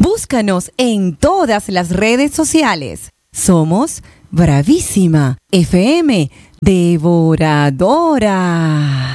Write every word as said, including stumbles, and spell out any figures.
Búscanos en todas las redes sociales. Somos Bravísima F M Devoradora.